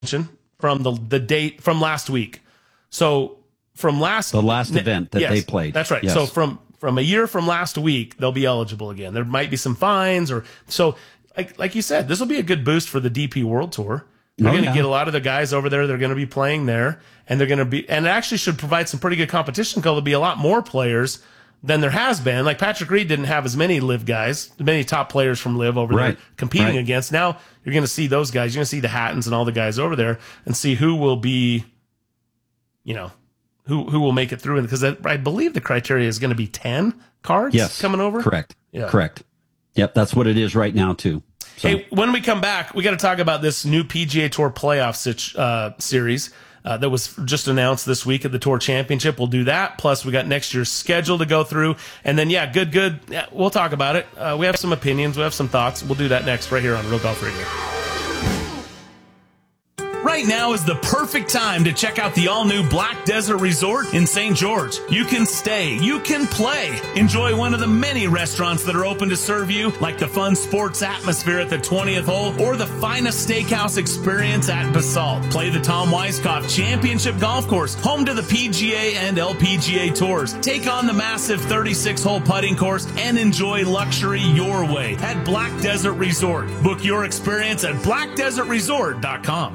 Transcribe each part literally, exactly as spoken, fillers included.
from the the date from last week. So from last the last event that yes, they played. That's right. Yes. So from from a year from last week, they'll be eligible again. There might be some fines or so. Like like you said, this will be a good boost for the D P World Tour. They're Oh, going to yeah. get a lot of the guys over there. They're going to be playing there, and they're going to be, and it actually should provide some pretty good competition because there'll be a lot more players than there has been. Like Patrick Reed didn't have as many Live guys, many top players from Live over Right. there competing Right. against. Now you're going to see those guys. You're going to see the Hattons and all the guys over there, and see who will be, you know, who who will make it through. Because I, I believe the criteria is going to be ten cards Yes. coming over. Correct. Yeah. Correct. Yep. That's what it is right now too. So. Hey, when we come back, we got to talk about this new P G A Tour playoff sit- uh, series uh, that was just announced this week at the Tour Championship. We'll do that. Plus, we got next year's schedule to go through. And then, yeah, good, good. Yeah, we'll talk about it. Uh, we have some opinions. We have some thoughts. We'll do that next right here on Real Golf Radio. Right now is the perfect time to check out the all-new Black Desert Resort in Saint George. You can stay, you can play, enjoy one of the many restaurants that are open to serve you, like the fun sports atmosphere at the twentieth hole or the finest steakhouse experience at Basalt. Play the Tom Weiskopf Championship Golf Course, home to the P G A and L P G A Tours. Take on the massive thirty-six hole putting course and enjoy luxury your way at Black Desert Resort. Book your experience at black desert resort dot com.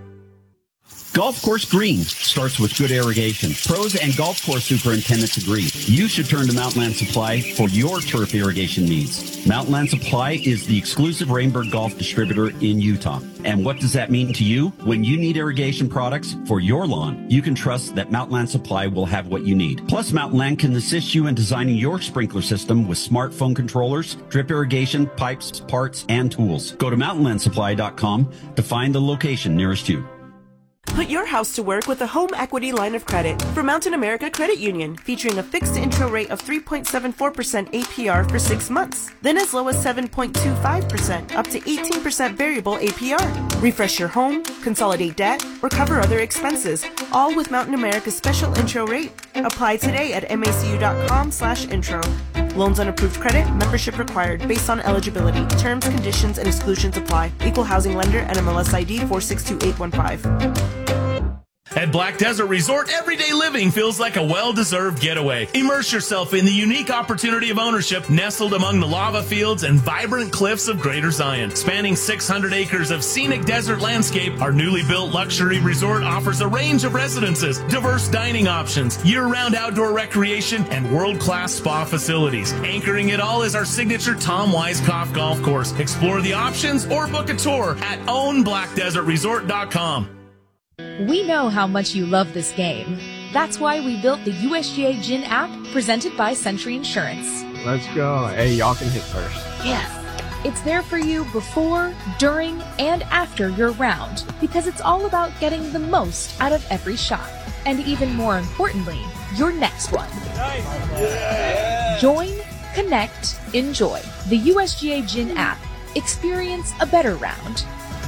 Golf course green starts with good irrigation. Pros and golf course superintendents agree. You should turn to Mountainland Supply for your turf irrigation needs. Mountainland Supply is the exclusive Rainbird Golf distributor in Utah. And what does that mean to you? When you need irrigation products for your lawn, you can trust that Mountainland Supply will have what you need. Plus, Mountainland can assist you in designing your sprinkler system with smartphone controllers, drip irrigation, pipes, parts, and tools. Go to mountainland supply dot com to find the location nearest you. Put your house to work with a home equity line of credit from Mountain America Credit Union, featuring a fixed intro rate of three point seven four percent A P R for six months, then as low as seven point two five percent up to eighteen percent variable A P R. Refresh your home, consolidate debt, or cover other expenses, all with Mountain America's special intro rate. Apply today at macu dot com slash intro. Loans on approved credit, membership required, based on eligibility. Terms, conditions, and exclusions apply. Equal housing lender, N M L S I D four six two eight one five. At Black Desert Resort, everyday living feels like a well-deserved getaway. Immerse yourself in the unique opportunity of ownership nestled among the lava fields and vibrant cliffs of Greater Zion. Spanning six hundred acres of scenic desert landscape, our newly built luxury resort offers a range of residences, diverse dining options, year-round outdoor recreation, and world-class spa facilities. Anchoring it all is our signature Tom Weiskopf Golf Course. Explore the options or book a tour at own black desert resort dot com. We know how much you love this game. That's why we built the U S G A Gin app presented by Century Insurance. Let's go. Hey, y'all can hit first. Yes. It's there for you before, during, and after your round because it's all about getting the most out of every shot. And even more importantly, your next one. Nice. Yeah. Join, connect, enjoy. The U S G A Gin app. Experience a better round.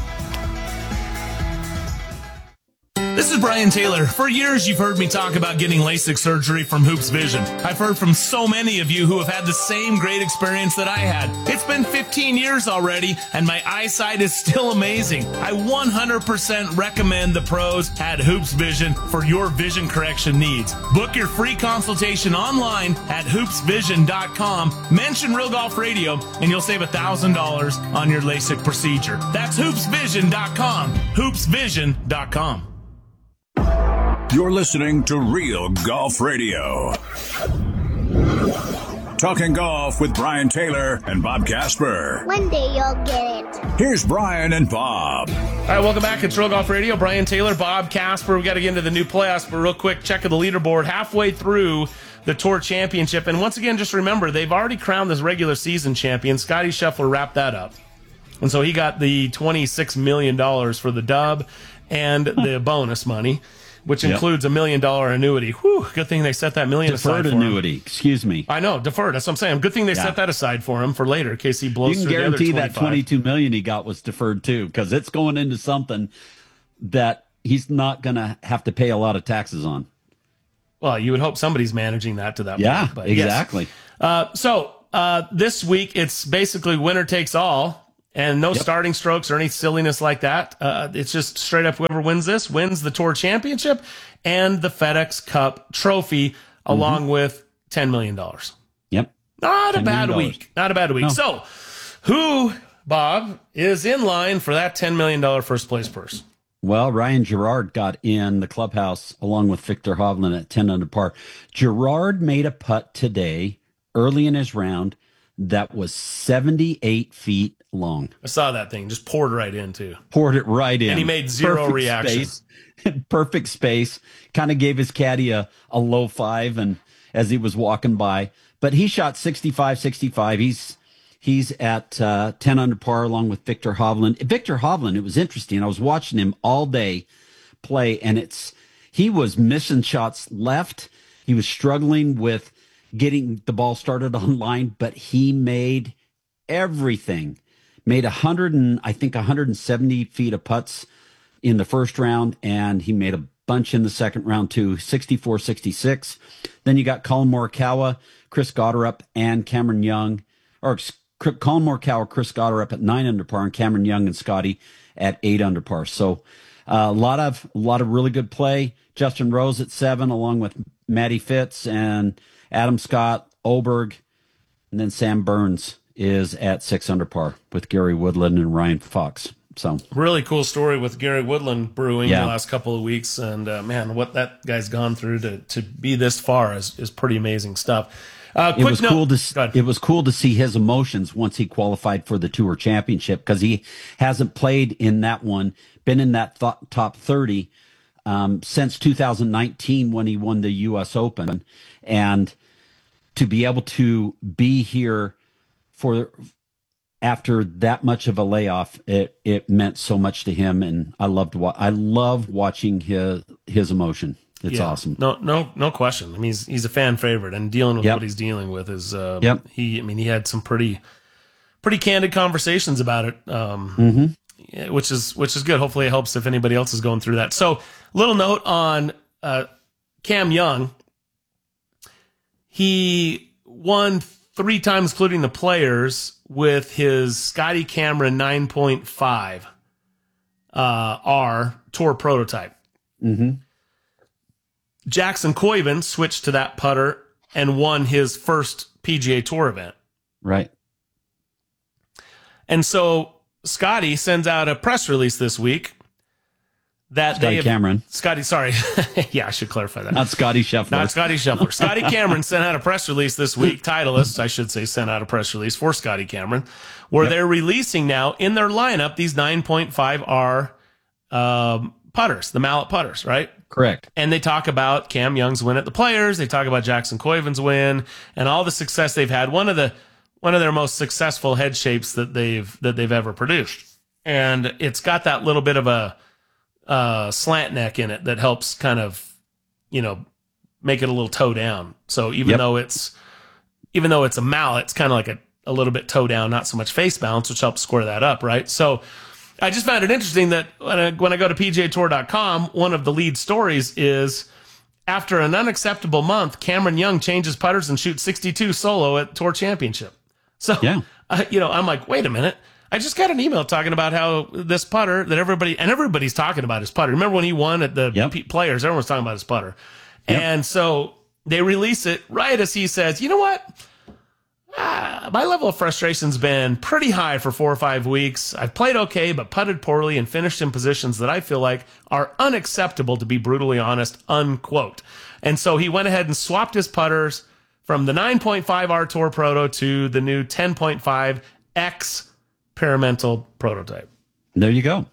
This is Brian Taylor. For years, you've heard me talk about getting LASIK surgery from Hoops Vision. I've heard from so many of you who have had the same great experience that I had. It's been fifteen years already, and my eyesight is still amazing. I one hundred percent recommend the pros at Hoops Vision for your vision correction needs. Book your free consultation online at hoops vision dot com. Mention Real Golf Radio, and you'll save one thousand dollars on your LASIK procedure. That's hoops vision dot com. hoops vision dot com. You're listening to Real Golf Radio. Talking golf with Brian Taylor and Bob Casper. One day you'll get it. Here's Brian and Bob. All right, welcome back. It's Real Golf Radio. Brian Taylor, Bob Casper. We got to get into the new playoffs, but real quick, check of the leaderboard. Halfway through the Tour Championship. And once again, just remember, they've already crowned this regular season champion. Scotty Scheffler wrapped that up. And so he got the twenty-six million dollars for the dub and the bonus money, which Yep. includes a million dollar annuity. Whew, good thing they set that million Deferred aside for annuity. him. Excuse me. I know, deferred. That's what I'm saying. Good thing they Yeah. set that aside for him for later in case he blows You can through guarantee the other that twenty-five. twenty-two million he got was deferred too, because it's going into something that he's not going to have to pay a lot of taxes on. Well, you would hope somebody's managing that to that Yeah, point. But yes. exactly. Uh, so uh, this week, it's basically winner takes all. And no Yep. starting strokes or any silliness like that. Uh, it's just straight up whoever wins this wins the Tour Championship and the FedEx Cup trophy, along Mm-hmm. with ten million dollars. Yep. Not a $10 bad million. week. Not a bad week. No. So, who, Bob, is in line for that ten million dollars first place purse? Well, Ryan Gerard got in the clubhouse along with Victor Hovland at ten under par. Gerard made a putt today early in his round that was seventy-eight feet long. I saw that thing. Just poured right in, too. Poured it right in. And he made zero Perfect reaction. Space. Perfect space. Kind of gave his caddy a, a low five and as he was walking by. But he shot sixty-five sixty-five. He's he's at uh, ten under par along with Victor Hovland. Victor Hovland, it was interesting. I was watching him all day play, and it's he was missing shots left. He was struggling with getting the ball started on line, but he made everything. Made a hundred and I think one hundred seventy feet of putts in the first round, and he made a bunch in the second round too. sixty-four sixty-six. Then you got Colin Morikawa, Chris Gotterup, and Cameron Young, or Colin Morikawa, Chris Gotterup at nine under par, and Cameron Young and Scotty at eight under par. So uh, a lot of a lot of really good play. Justin Rose at seven, along with Matty Fitz and Adam Scott, Oberg, and then Sam Burns is at six under par with Gary Woodland and Ryan Fox. So really cool story with Gary Woodland brewing Yeah. the last couple of weeks. And uh, man, what that guy's gone through to, to be this far is, is pretty amazing stuff. Uh, it quick was note. cool Go to ahead. it was cool to see his emotions once he qualified for the Tour Championship, because he hasn't played in that one, been in that th- top thirty um, since two thousand nineteen when he won the U S Open, and to be able to be here for after that much of a layoff, it it meant so much to him, and I loved wa- I love watching his his emotion. It's Yeah. awesome. No, no, no question. I mean, he's he's a fan favorite, and dealing with Yep. what he's dealing with is. Uh, Yep. He, I mean, he had some pretty, pretty candid conversations about it, um, Mm-hmm. yeah, which is which is good. Hopefully, it helps if anybody else is going through that. So, little note on uh, Cam Young. He won three times, including the Players, with his Scotty Cameron nine point five uh, R Tour prototype. Mm-hmm. Jackson Koiven switched to that putter and won his first P G A Tour event. Right. And so Scotty sends out a press release this week that Scotty they have, Cameron. Scotty, sorry. Yeah, I should clarify that. Not Scotty Scheffler. Not Scotty Scheffler. Scotty Cameron sent out a press release this week. Titleist, I should say, sent out a press release for Scotty Cameron, where Yep. they're releasing now in their lineup these nine point five R um, putters, the mallet putters, right? Correct. And they talk about Cam Young's win at the Players. They talk about Jackson Koiven's win and all the success they've had. One of the one of their most successful head shapes that they've that they've ever produced. And it's got that little bit of a uh, slant neck in it that helps kind of, you know, make it a little toe down. So even Yep. though it's even though it's a mallet, it's kind of like a, a little bit toe down, not so much face bounce, which helps square that up, right? So I just found it interesting that when I, when I go to P G A Tour dot com, one of the lead stories is after an unacceptable month, Cameron Young changes putters and shoots sixty-two solo at Tour Championship. So, Yeah. uh, you know, I'm like, wait a minute. I just got an email talking about how this putter that everybody, and everybody's talking about his putter. Remember when he won at the Yep. P- Players? Everyone was talking about his putter. Yep. And so they release it right as he says, you know what? Ah, my level of frustration's been pretty high for four or five weeks. I've played okay, but putted poorly and finished in positions that I feel like are unacceptable, to be brutally honest, unquote. And so he went ahead and swapped his putters from the nine point five R Tour Proto to the new ten point five experimental prototype. There you go.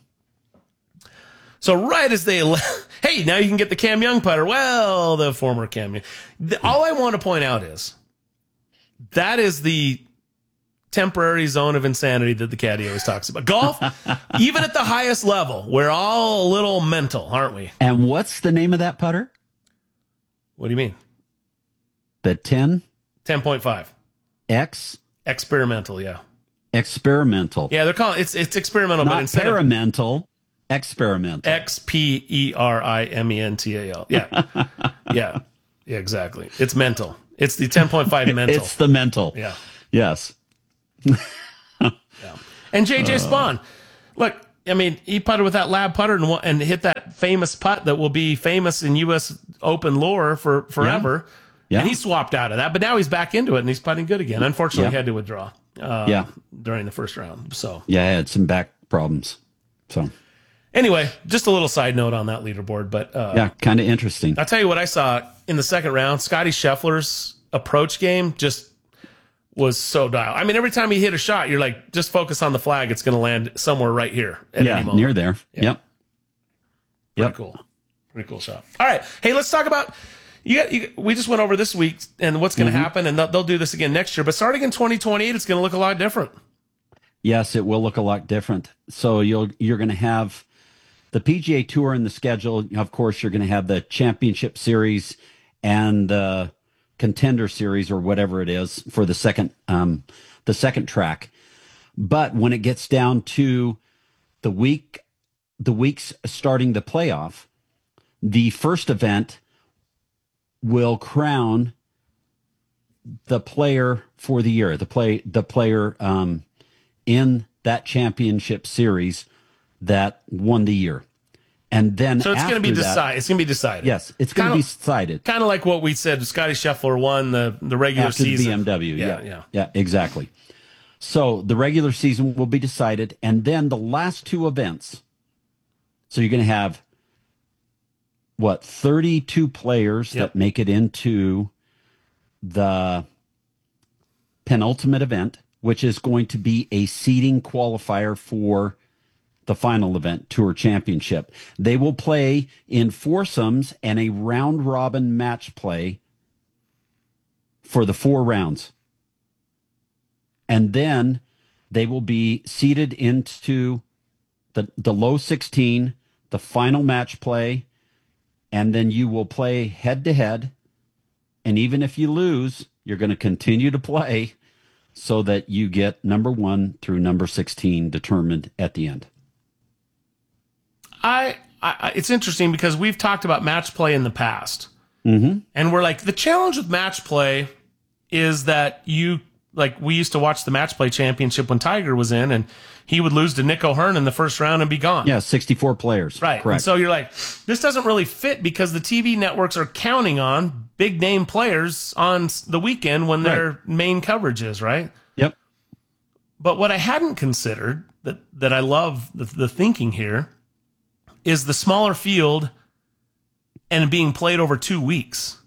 So right as they, hey, now you can get the Cam Young putter. Well, the former Cam Young. The, all I want to point out is that is the temporary zone of insanity that the caddy always talks about. Golf, even at the highest level, we're all a little mental, aren't we? And what's the name of that putter? What do you mean? The ten ten point five. X Experimental, yeah. experimental. Yeah, they're calling it's it's experimental, but Not instead of experimental, experimental. X P E R I M E N T A L. Yeah. Yeah. Yeah, exactly. It's mental. It's the ten point five mental. It's the mental. Yeah. Yes. And J J uh, Spawn, look, I mean, he putted with that lab putter and, and hit that famous putt that will be famous in U S Open lore for forever. Yeah. Yeah. And he swapped out of that, but now he's back into it and he's putting good again. Unfortunately, yeah. he had to withdraw uh, yeah. during the first round. So yeah, I had some back problems. So anyway, just a little side note on that leaderboard, but uh, yeah, kind of interesting. I'll tell you what I saw in the second round. Scotty Scheffler's approach game just was so dialed. I mean, every time he hit a shot, you're like, just focus on the flag. It's going to land somewhere right here. At yeah, any moment. Near there. Yeah. Yep. Pretty yep. cool. Pretty cool shot. All right. Hey, let's talk about, you got, you, we just went over this week and what's going to mm-hmm. happen, and they'll, they'll do this again next year. But starting in twenty twenty-eight, it's going to look a lot different. Yes, it will look a lot different. So you'll, you're going to have the P G A Tour in the schedule. Of course, you're going to have the Championship Series and the Contender Series or whatever it is for the second um, the second track. But when it gets down to the week, the weeks starting the playoff, the first event will crown the player for the year, the play the player um, in that championship series that won the year. And then so it's going to be decided. It's going to be decided. Yes, it's going to be decided. Kind of like what we said. Scotty Scheffler won the, the regular after season. The B M W. Yeah, yeah, yeah, yeah, exactly. So the regular season will be decided, and then the last two events. So you're going to have what thirty-two players yep. that make it into the penultimate event, which is going to be a seeding qualifier for the final event, Tour Championship. They will play in foursomes and a round-robin match play for the four rounds. And then they will be seeded into the, the low sixteen, the final match play, and then you will play head-to-head. And even if you lose, you're going to continue to play so that you get number one through number sixteen determined at the end. I, I, it's interesting because we've talked about match play in the past, mm-hmm. and we're like, the challenge with match play is that you, like, we used to watch the match play championship when Tiger was in, and he would lose to Nick O'Hearn in the first round and be gone. Yeah, sixty-four players. Right. Correct. And so you're like, this doesn't really fit because the T V networks are counting on big name players on the weekend when their right. main coverage is, right? Yep. But what I hadn't considered, that, that I love the, the thinking here, is the smaller field and being played over two weeks.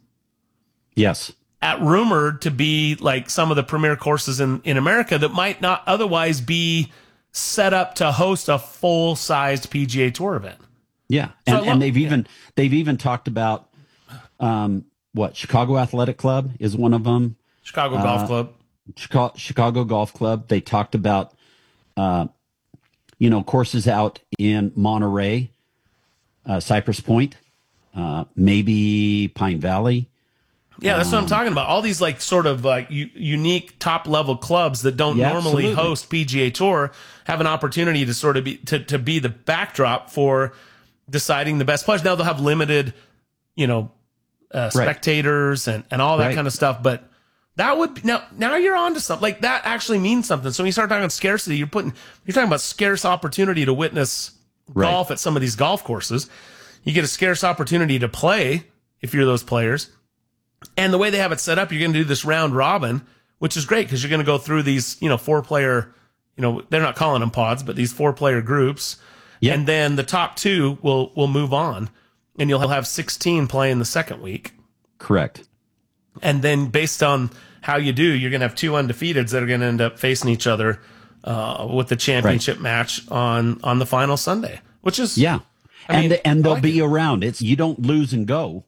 Yes. At rumored to be like some of the premier courses in, in America that might not otherwise be set up to host a full-sized P G A Tour event. Yeah. And, so love, and they've yeah. even they've even talked about um, what Chicago Athletic Club is one of them. Chicago uh, Golf Club. Chicago, Chicago Golf Club. They talked about uh, you know, courses out in Monterey, Uh, Cypress Point, uh, maybe Pine Valley. Yeah, that's um, what I'm talking about. All these like sort of like u- unique top level clubs that don't yeah, normally absolutely. host P G A Tour have an opportunity to sort of be to, to be the backdrop for deciding the best players. Now they'll have limited, you know, uh, spectators right. and, and all that right. kind of stuff. But that would now now you're on to something like that. Actually means something. So when you start talking about scarcity, you're putting you're talking about scarce opportunity to witness right. golf at some of these golf courses. You get a scarce opportunity to play if you're those players. And the way they have it set up, you're going to do this round robin, which is great because you're going to go through these, you know, four player, you know, they're not calling them pods, but these four player groups. Yep. And then the top two will, will move on and you'll have sixteen play in the second week. Correct. And then based on how you do, you're going to have two undefeateds that are going to end up facing each other uh, with the championship right. match on, on the final Sunday, which is, yeah. I and, mean, the, and they'll like be it. around. It's, you don't lose and go.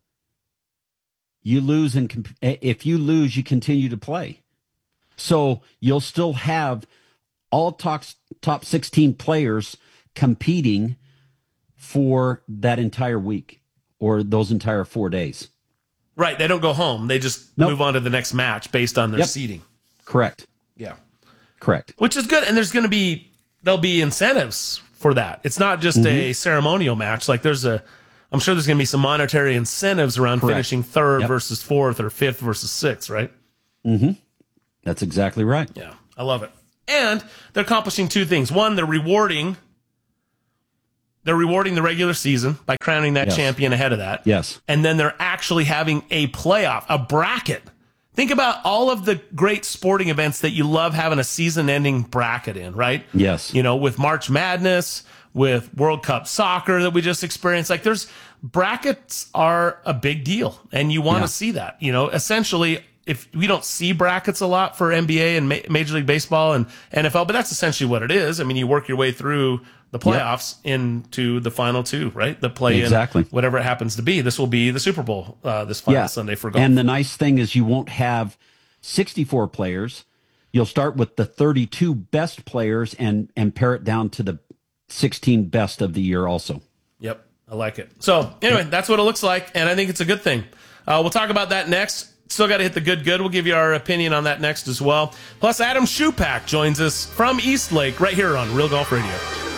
You lose and comp- if you lose, you continue to play. So you'll still have all top, top sixteen players competing for that entire week or those entire four days. Right. They don't go home. They just nope. move on to the next match based on their yep. seeding. Correct. Yeah. Correct. Which is good. And there's going to be, there'll be incentives for that. It's not just mm-hmm. a ceremonial match. Like there's a, I'm sure there's going to be some monetary incentives around Correct. finishing third yep. versus fourth or fifth versus sixth, right? Mm-hmm. That's exactly right. Yeah. I love it. And they're accomplishing two things. One, they're rewarding they're rewarding the regular season by crowning that yes. champion ahead of that. Yes. And then they're actually having a playoff, a bracket. Think about all of the great sporting events that you love having a season-ending bracket in, right? Yes. You know, with March Madness, with World Cup soccer that we just experienced. Like, there's brackets are a big deal, and you want to yeah. see that. You know, essentially, if we don't see brackets a lot for N B A and Ma- Major League Baseball and N F L, but that's essentially what it is. I mean, you work your way through the playoffs yep. into the final two, right? The play exactly. in whatever it happens to be. This will be the Super Bowl uh, this final yeah. Sunday for golf. And the nice thing is you won't have sixty-four players. You'll start with the thirty-two best players and, and pare it down to the sixteen best of the year also. Yep, I like it. So anyway, that's what it looks like, and I think it's a good thing. Uh, we'll talk about that next. Still got to hit the good good. We'll give you our opinion on that next as well. Plus, Adam Schupak joins us from Eastlake right here on Real Golf Radio.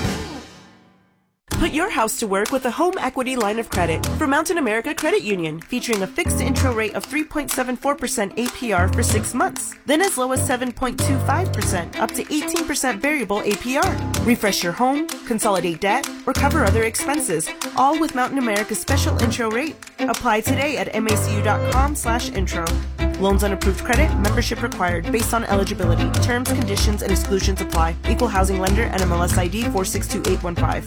Put your house to work with a home equity line of credit from Mountain America Credit Union, featuring a fixed intro rate of three point seven four percent A P R for six months, then as low as seven point two five percent, up to eighteen percent variable A P R. Refresh your home, consolidate debt, or cover other expenses, all with Mountain America's special intro rate. Apply today at macu.com slash intro. Loans on approved credit, membership required, based on eligibility. Terms, conditions, and exclusions apply. Equal housing lender, N M L S I D four six two eight one five.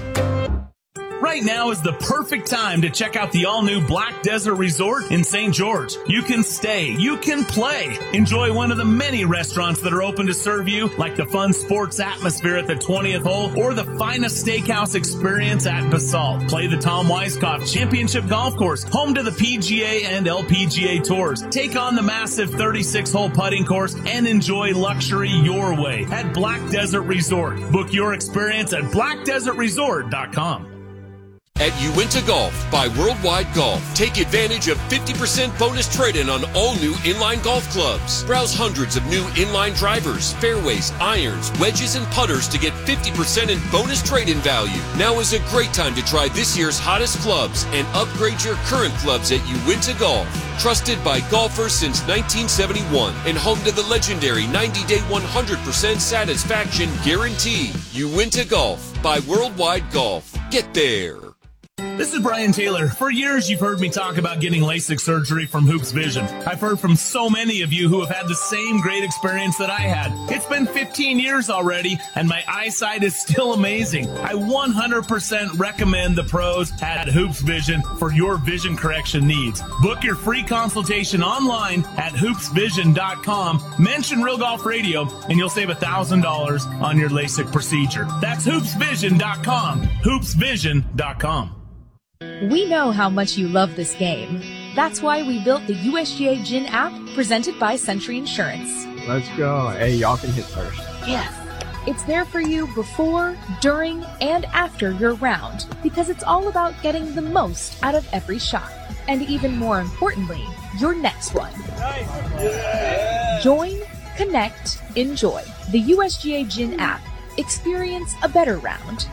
Right now is the perfect time to check out the all-new Black Desert Resort in Saint George. You can stay, you can play, enjoy one of the many restaurants that are open to serve you, like the fun sports atmosphere at the twentieth hole or the finest steakhouse experience at Basalt. Play the Tom Weiskopf Championship Golf Course, home to the P G A and L P G A Tours. Take on the massive thirty-six hole putting course and enjoy luxury your way at Black Desert Resort. Book your experience at black desert resort dot com. At Uinta Golf by Worldwide Golf, take advantage of fifty percent bonus trade-in on all new inline golf clubs. Browse hundreds of new inline drivers, fairways, irons, wedges, and putters to get fifty percent in bonus trade-in value. Now is a great time to try this year's hottest clubs and upgrade your current clubs at Uinta Golf. Trusted by golfers since nineteen seventy-one and home to the legendary ninety-day one hundred percent satisfaction guarantee. Uinta Golf by Worldwide Golf. Get there. This is Brian Taylor. For years, you've heard me talk about getting LASIK surgery from Hoops Vision. I've heard from so many of you who have had the same great experience that I had. It's been fifteen years already, and my eyesight is still amazing. I one hundred percent recommend the pros at Hoops Vision for your vision correction needs. Book your free consultation online at hoops vision dot com. Mention Real Golf Radio, and you'll save one thousand dollars on your LASIK procedure. That's hoops vision dot com. hoops vision dot com. We know how much you love this game. That's why we built the U S G A Gin app presented by Century Insurance. Let's go. Hey, y'all can hit first. Yes. It's there for you before, during, and after your round because it's all about getting the most out of every shot. And even more importantly, your next one. Nice. Yeah. Join, connect, enjoy. The U S G A Gin app. Experience a better round.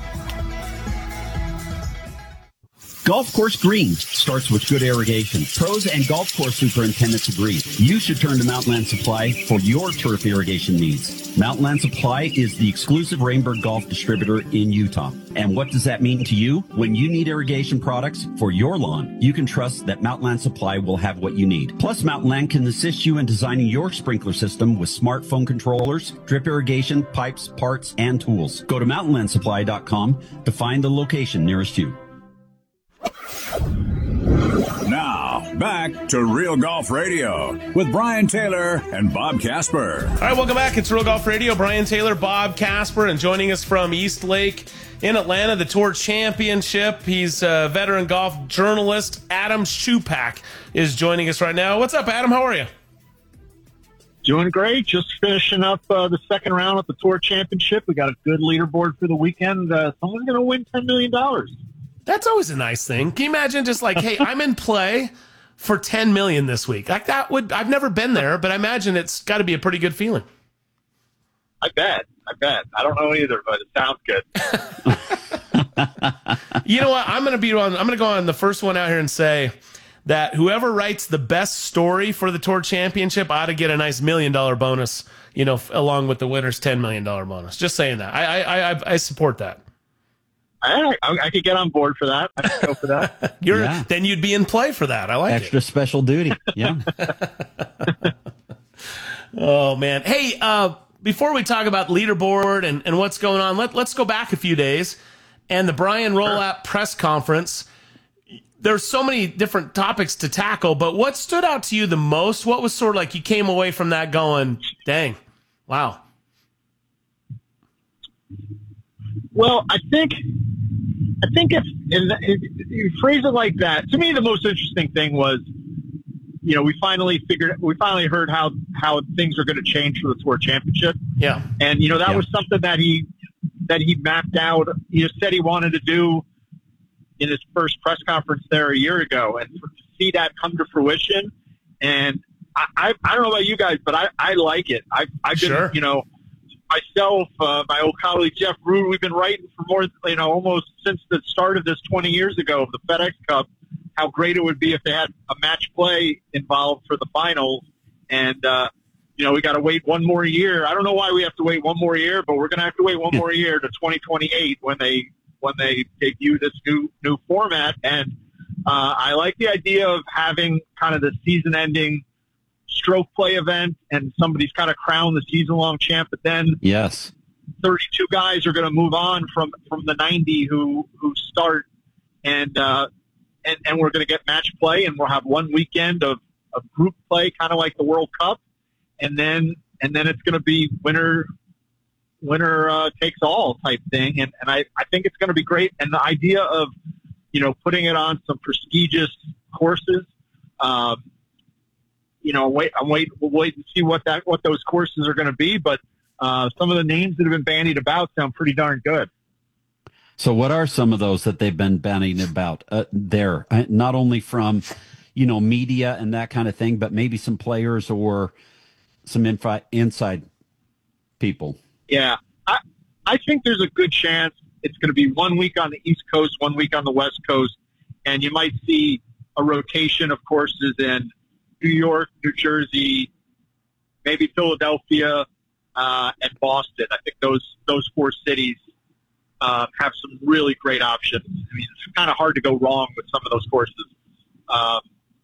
Golf course green starts with good irrigation. Pros and golf course superintendents agree. You should turn to Mountainland Supply for your turf irrigation needs. Mountainland Supply is the exclusive Rainbird Golf distributor in Utah. And what does that mean to you? When you need irrigation products for your lawn, you can trust that Mountainland Supply will have what you need. Plus, Mountainland can assist you in designing your sprinkler system with smartphone controllers, drip irrigation, pipes, parts, and tools. Go to mountain land supply dot com to find the location nearest you. Now, back to Real Golf Radio with Brian Taylor and Bob Casper. All right, welcome back. It's Real Golf Radio. Brian Taylor, Bob Casper, and joining us from Eastlake in Atlanta, the Tour Championship. He's a veteran golf journalist. Adam Schupak is joining us right now. What's up, Adam? How are you? Doing great. Just finishing up uh, the second round at the Tour Championship. We got a good leaderboard for the weekend. Uh, someone's going to win ten million dollars. That's always a nice thing. Can you imagine just like, hey, I'm in play for ten million dollars this week? Like that would, I've never been there, but I imagine it's got to be a pretty good feeling. I bet. I bet. I don't know either, but it sounds good. You know what? I'm going to be on, I'm going to go on the first one out here and say that whoever writes the best story for the Tour Championship ought to get a nice million dollar bonus you know, f- along with the winner's ten million dollars bonus. Just saying that. I I I, I support that. I, I, I could get on board for that. I could go for that. You're Yeah. Then you'd be in play for that. I like Extra it. special duty. Yeah. Oh, man. Hey, uh, before we talk about leaderboard and, and what's going on, let, let's go back a few days. And the Brian Rolapp press conference, there's so many different topics to tackle, but what stood out to you the most? What was sort of like you came away from that going, dang, wow. Well, I think, I think if, if you phrase it like that, to me, the most interesting thing was, you know, we finally figured, we finally heard how, how things are going to change for the Tour Championship. Yeah. And, you know, that Yeah. was something that he, that he mapped out, you know, said he wanted to do in his first press conference there a year ago, and to see that come to fruition. And I, I, I don't know about you guys, but I, I like it. I, I've been, Sure. you know, myself, uh, my old colleague Jeff Rude, we've been writing for more, you know, almost since the start of this twenty years ago of the FedEx Cup, how great it would be if they had a match play involved for the finals. And, uh, you know, we got to wait one more year. I don't know why we have to wait one more year, but we're going to have to wait one more year to twenty twenty-eight when they, when they debut this new, new format. And, uh, I like the idea of having kind of the season ending stroke play event, and somebody's kind of crowned the season long champ, but then Yes. thirty-two guys are going to move on from, from the ninety who, who start, and, uh, and, and we're going to get match play, and we'll have one weekend of, of group play, kind of like the World Cup. And then, and then it's going to be winner, winner, uh, takes all type thing. And, and I, I think it's going to be great. And the idea of, you know, putting it on some prestigious courses, um, you know, wait, I'm wait, we'll wait and see what that, what those courses are going to be. But, uh, some of the names that have been bandied about sound pretty darn good. So what are some of those that they've been banning about uh, there? Uh, Not only from, you know, media and that kind of thing, but maybe some players or some infi- inside people. Yeah. I, I think there's a good chance it's going to be one week on the East Coast, one week on the West Coast. And you might see a rotation of courses in New York, New Jersey, maybe Philadelphia, uh, and Boston. I think those, those four cities, uh, have some really great options. I mean, it's kind of hard to go wrong with some of those courses. Um,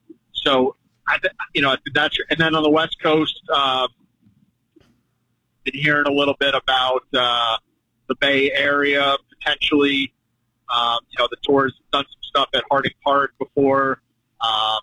so I, th- you know, I think that's, and then on the West Coast, um, been hearing a little bit about, uh, the Bay Area potentially. Um, you know, the tour's done some stuff at Harding Park before. Um,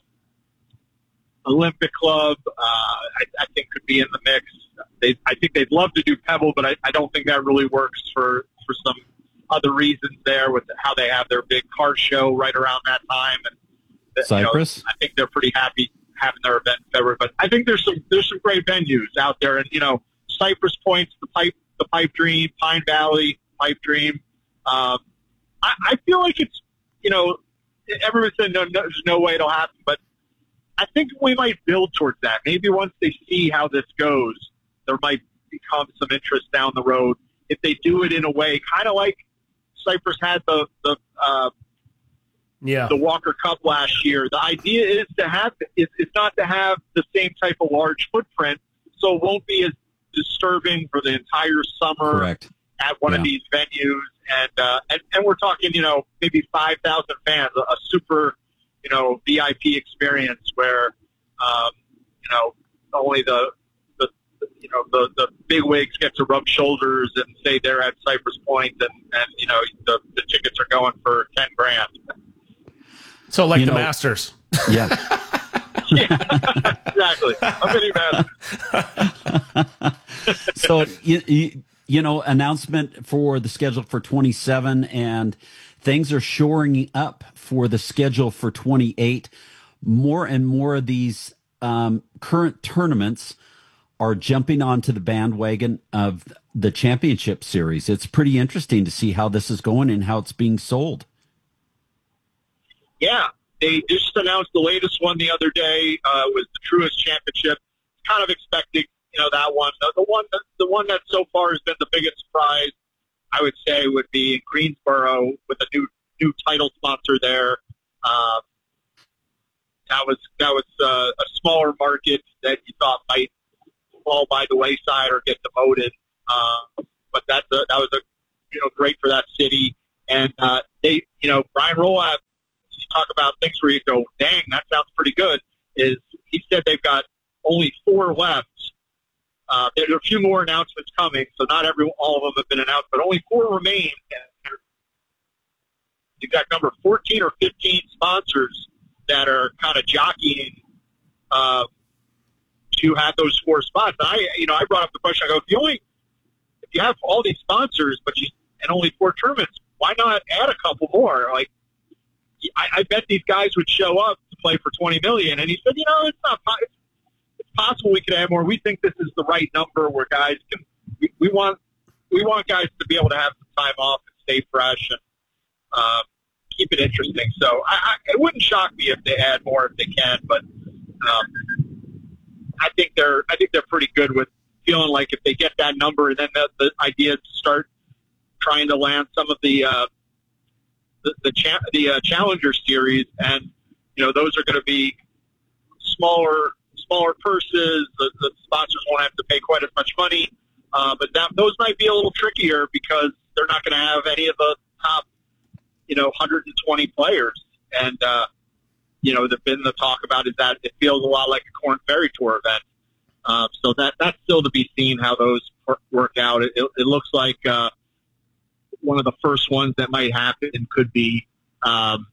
Olympic Club, uh, I, I think could be in the mix. They, I think they'd love to do Pebble, but I, I don't think that really works for, for some other reasons there with how they have their big car show right around that time. And Cyprus? You know, I think they're pretty happy having their event in February. But I think there's some there's some great venues out there, and you know, Cypress Point's the pipe the Pipe Dream, Pine Valley Pipe Dream. Um, I, I feel like it's you know everyone said no, no, there's no way it'll happen, but I think we might build towards that. Maybe once they see how this goes, there might become some interest down the road if they do it in a way kind of like Cyprus had the the uh, Yeah. the Walker Cup last year. The idea is to have is, is not to have the same type of large footprint, so it won't be as disturbing for the entire summer Correct. at one Yeah. of these venues. And, uh, and and we're talking, you know, maybe five thousand fans, a, a super, you know, V I P experience where, um, you know, only the the you know the the big wigs get to rub shoulders and say they're at Cypress Point, and and you know the the tickets are going for ten grand. So like You the know- Masters. Yeah. Yeah, exactly. A mini Masters. So, you, you, you know, announcement for the schedule for twenty-seven, and things are shoring up for the schedule for twenty-eight. More and more of these um, current tournaments are jumping onto the bandwagon of the championship series. It's pretty interesting to see how this is going and how it's being sold. Yeah, they just announced the latest one the other day. Uh, was the Truist Championship. Kind of expecting, you know, that one. The, the one, that, the one that so far has been the biggest surprise, I would say, would be in Greensboro with a new new title sponsor there. Um, that was that was uh, a smaller market that you thought might fall by the wayside or get demoted. Uh, but that's a, that was a you know great for that city. And uh, they, you know, Brian Rolapp, you talk about things where you go, dang, that sounds pretty good. Is he said they've got only four left. Uh, there are a few more announcements coming, so not every all of them have been announced, but only four remain. You've got number fourteen or fifteen sponsors that are kind of jockeying uh, to have those four spots. And I, you know, I brought up the question. I go, if you only if you have all these sponsors, but you and only four tournaments, why not add a couple more? Like, I, I bet these guys would show up to play for twenty million. And he said, you know, it's not it's, it's possible we could add more. We think this is the right number where guys can. We, we want we want guys to be able to have some time off and stay fresh and uh, keep it interesting. So I, I, it wouldn't shock me if they add more if they can, but um, I think they're I think they're pretty good with feeling like if they get that number, and then the, the idea is to start trying to land some of the uh, the the, cha- the uh, Challenger Series, and you know those are going to be smaller smaller purses. The, the sponsors won't have to pay quite as much money, uh, but that those might be a little trickier because they're not going to have any of the top you know one hundred twenty players, and uh, you know the been the talk about is that it feels a lot like a Korn Ferry Tour event. Uh, so that that's still to be seen how those work out. It, it, it looks like uh, one of the first ones that might happen could be um,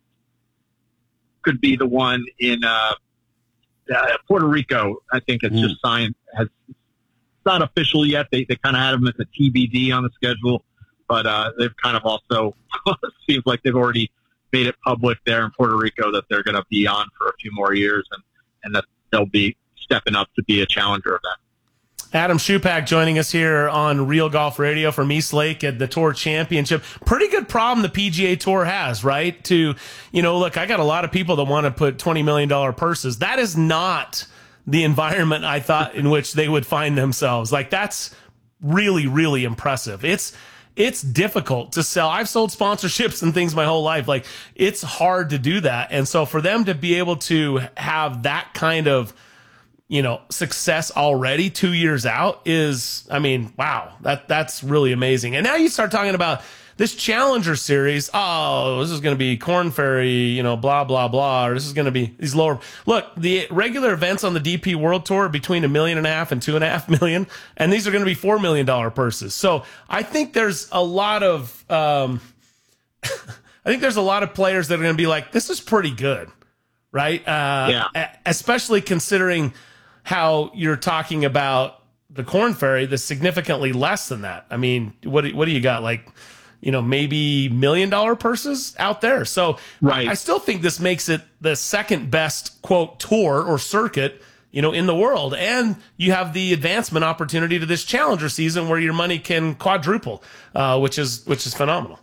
could be the one in uh, uh, Puerto Rico. I think it's mm. just signed. Has it's not official yet. They they kind of had them as a T B D on the schedule, but uh, they've kind of also seems like they've already made it public there in Puerto Rico that they're going to be on for a few more years, and and that they'll be stepping up to be a challenger event. Adam Schupak joining us here on Real Golf Radio from East Lake at the Tour Championship. Pretty good problem the P G A Tour has, right? To, you know, look, I got a lot of people that want to put twenty million dollars purses. That is not the environment I thought in which they would find themselves. Like, that's really, really impressive. It's, it's difficult to sell. I've sold sponsorships and things my whole life. Like, it's hard to do that. And so for them to be able to have that kind of, you know, success already two years out is, I mean, wow, that that's really amazing. And now you start talking about this Challenger Series. Oh, this is going to be Korn Ferry, you know, blah, blah, blah. Or this is going to be these lower. Look, the regular events on the D P World Tour are between a million and a half and two and a half million. And these are going to be four million dollars purses. So I think there's a lot of, um, I think there's a lot of players that are going to be like, this is pretty good, right? Uh, yeah. Especially considering how you're talking about the Korn Ferry, that's significantly less than that. I mean, what what do you got? Like, you know, maybe million dollar purses out there. So right. I still think this makes it the second best, quote, tour or circuit, you know, in the world. And you have the advancement opportunity to this Challenger season where your money can quadruple, uh, which is which is phenomenal.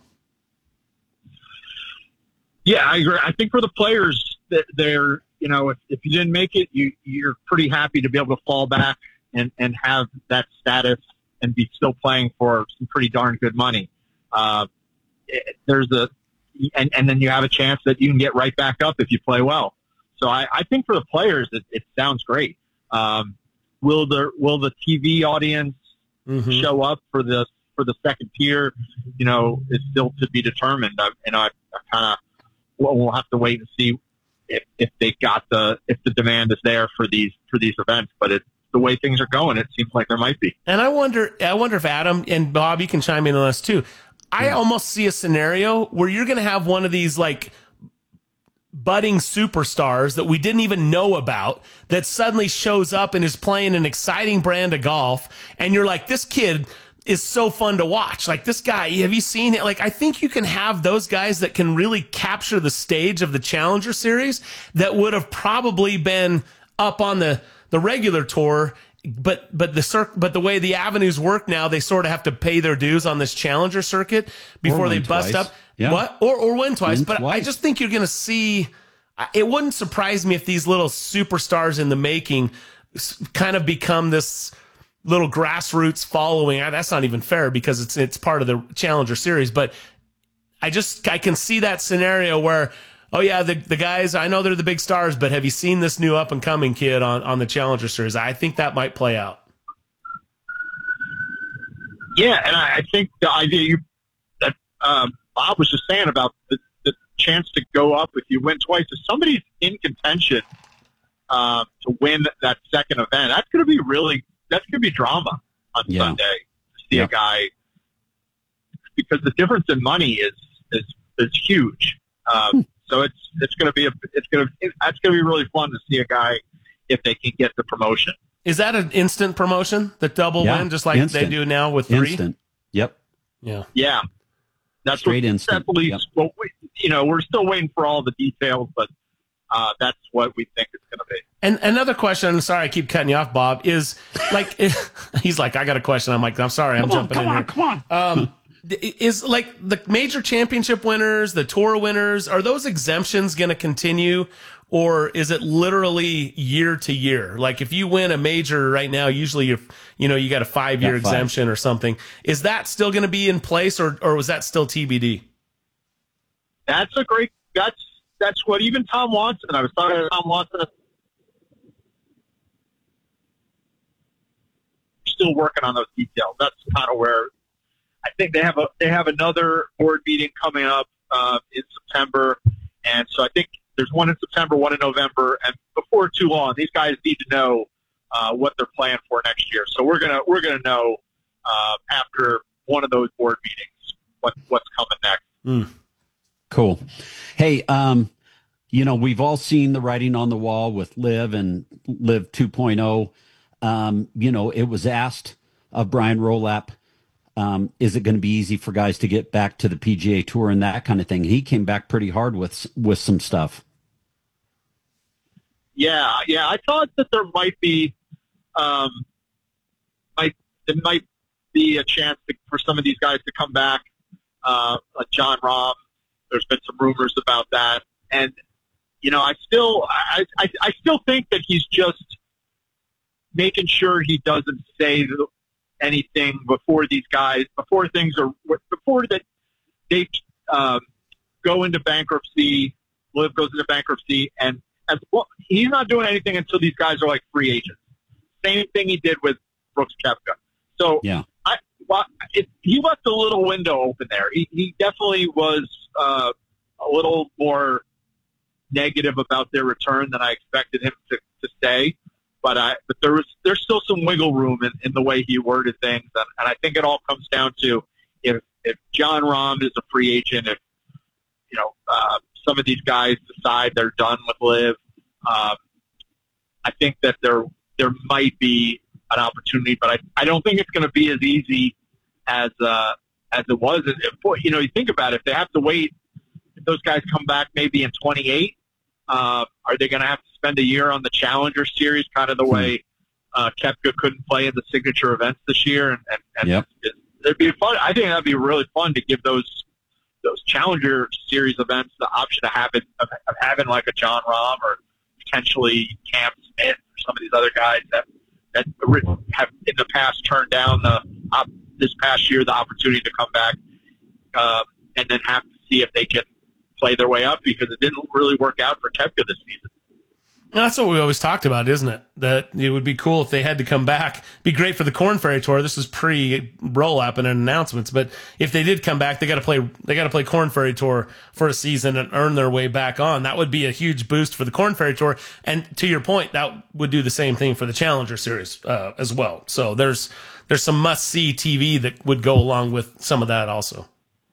Yeah, I agree. I think for the players, that they're, you know, if, if you didn't make it, you, you're pretty happy to be able to fall back and, and have that status and be still playing for some pretty darn good money. Uh, it, there's a, and, and then you have a chance that you can get right back up if you play well. So I, I think for the players, it, it sounds great. Um, will the, will the T V audience mm-hmm. show up for the, for the second tier? You know, it's still to be determined. I, and I, I kind of, well, we'll have to wait and see if, if they got the, if the demand is there for these, for these events, but it, the way things are going, it seems like there might be. And I wonder, I wonder if Adam and Bob, you can chime in on this too. I yeah. almost see a scenario where you're going to have one of these like budding superstars that we didn't even know about that suddenly shows up and is playing an exciting brand of golf. And you're like, this kid is so fun to watch. Like, this guy, have you seen it? Like, I think you can have those guys that can really capture the stage of the Challenger Series that would have probably been up on the, the regular tour. But, but the circ, but the way the avenues work now, they sort of have to pay their dues on this Challenger circuit before they bust twice. up. Yeah. What? Or, or win twice. Win but twice. I just think you're going to see, it wouldn't surprise me if these little superstars in the making kind of become this little grassroots following. That's not even fair because it's it's part of the Challenger Series. But I just I can see that scenario where, oh yeah, the the guys, I know they're the big stars, but have you seen this new up and coming kid on on the Challenger Series? I think that might play out. Yeah, and I, I think the idea you that um, Bob was just saying about the, the chance to go up if you win twice, if somebody's in contention uh, to win that second event, that's going to be really that's going to be drama on yeah. Sunday to see yeah. a guy, because the difference in money is is is huge. Um, hmm. So it's it's going to be a it's going to it, that's going to be really fun to see a guy if they can get the promotion. Is that an instant promotion, the double yeah. win, just like instant. they do now with three? Instant. Yep. Yeah. Yeah. That's Straight what, instant. That's at least, yep. well, we, you know, we're still waiting for all the details, but uh, that's what we think it's going to be. And another question, I'm sorry I keep cutting you off, Bob, is like, he's like, I got a question. I'm like, I'm sorry, I'm come on, jumping come in on, here. Come on, um, is like the major championship winners, the tour winners, are those exemptions going to continue, or is it literally year to year? Like if you win a major right now, usually you you know you got a five year yeah, five. exemption or something. Is that still going to be in place, or or was that still T B D? That's a great. That's that's what even Tom Watson. I was talking to Tom Watson. Still working on those details. That's kind of where I think they have a they have another board meeting coming up uh, in September, and so I think there's one in September, one in November, and before too long, these guys need to know uh, what they're planning for next year. So we're gonna we're gonna know uh, after one of those board meetings what what's coming next. Mm. Cool. Hey, um, you know, we've all seen the writing on the wall with Liv and Liv two point oh. Um, you know, it was asked of Brian Rolap, um, is it going to be easy for guys to get back to the P G A Tour and that kind of thing? He came back pretty hard with with some stuff. Yeah, yeah. I thought that there might be, um, might there might be a chance to, for some of these guys to come back. Uh, like John Rahm, there's been some rumors about that, and you know, I still, I, I, I still think that he's just making sure he doesn't say anything before these guys, before things are, before that they um, go into bankruptcy. Liv goes into bankruptcy, and as well, he's not doing anything until these guys are like free agents. Same thing he did with Brooks Koepka. So yeah, I, well, it, he left a little window open there. He, he definitely was uh, a little more negative about their return than I expected him to, to say. But I, but there was there's still some wiggle room in, in the way he worded things, and, and I think it all comes down to if if John Rahm is a free agent, if you know uh, some of these guys decide they're done with Liv, um, I think that there there might be an opportunity, but I, I don't think it's going to be as easy as uh, as it was. If, you know, you think about it, if they have to wait, if those guys come back maybe in twenty-eight. Uh, are they going to have to spend a year on the Challenger Series, kind of the way uh, Koepka couldn't play in the signature events this year? And, and, and yep. it, it'd be fun. I think that'd be really fun to give those those Challenger Series events the option of having of, of having like a John Rahm or potentially Cam Smith or some of these other guys that that have in the past turned down the uh, this past year the opportunity to come back uh, and then have to see if they can play their way up, because it didn't really work out for Koepka this season. That's what we always talked about, isn't it? That it would be cool if they had to come back. Be great for the Corn Ferry Tour. This is pre roll-up and announcements, but if they did come back, they got to play. They got to play Corn Ferry Tour for a season and earn their way back on. That would be a huge boost for the Corn Ferry Tour. And to your point, that would do the same thing for the Challenger Series uh, as well. So there's there's some must-see T V that would go along with some of that also.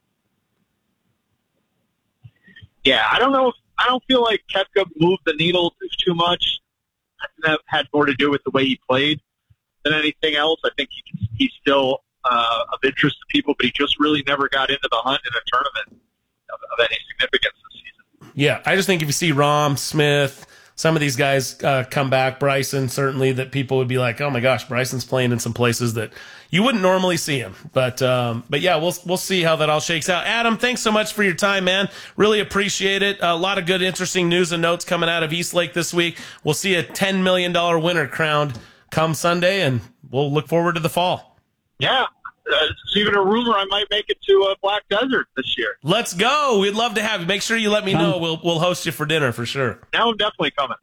Yeah, I don't know if I don't feel like Koepka moved the needle too much. I think that had more to do with the way he played than anything else. I think he, he's still uh, of interest to people, but he just really never got into the hunt in a tournament of, of any significance this season. Yeah, I just think if you see Rahm, Smith, some of these guys uh, come back, Bryson, certainly, that people would be like, oh my gosh, Bryson's playing in some places that you wouldn't normally see him. But um, but yeah, we'll we'll see how that all shakes out. Adam, thanks so much for your time, man. Really appreciate it. A lot of good, interesting news and notes coming out of East Lake this week. We'll see a ten million dollars winner crowned come Sunday, and we'll look forward to the fall. Yeah. Uh, it's even a rumor I might make it to uh, Black Desert this year. Let's go. We'd love to have you. Make sure you let me know. We'll we'll host you for dinner for sure. Now I'm definitely coming.